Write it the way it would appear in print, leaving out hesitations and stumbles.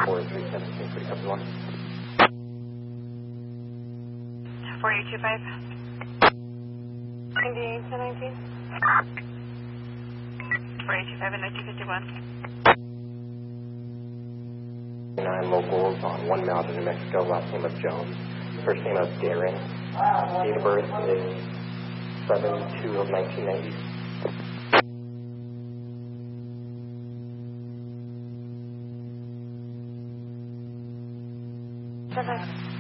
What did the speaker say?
4317, pretty copy one. 4825. 98 to 19. 4825 and 1951. 9 locals on 1 mile to New Mexico, last name of Jones, first name of Darren. Date of birth is 7/2 of 1990. Bye-bye.